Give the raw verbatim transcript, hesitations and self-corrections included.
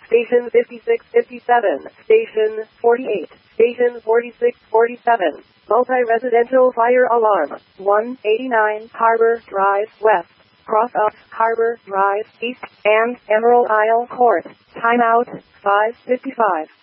Station fifty-six fifty-seven, Station forty-eight, Station forty-six forty-seven. Multi-residential fire alarm. one eighty-nine Harbor Drive West. Cross up Harbor Drive East and Emerald Isle Court. Timeout five fifty-five.